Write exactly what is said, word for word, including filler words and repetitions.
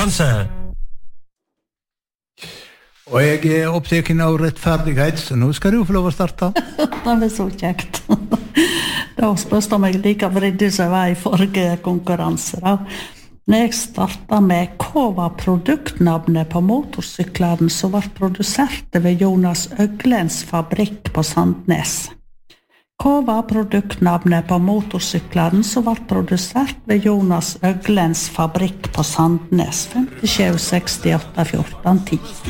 konkurranse. Og jeg er opptaken av rettferdighet, så nå skal du få lov å starte. Det er så kjekt. Da spørste jeg meg like vridd som jeg var i forrige konkurranse. Da. Når jeg startet med hva var produktnavnet på motorsykleren som var produsert ved Jonas Øglens fabrikk på Sandnes. Hva var produktnavnet på motorsykleren som var produsert ved Jonas Øglens fabrikk på Sandnes? fem sju seks åtte fjorten ti